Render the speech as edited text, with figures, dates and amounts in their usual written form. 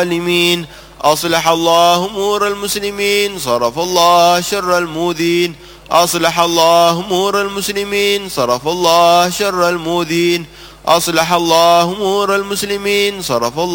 الظالمين. أصلح الله أمور المسلمين، صرف الله شر المؤذين. أصلح الله أمور المسلمين، صرف الله شر المؤذين. أصلح الله أمور المسلمين، صرف الله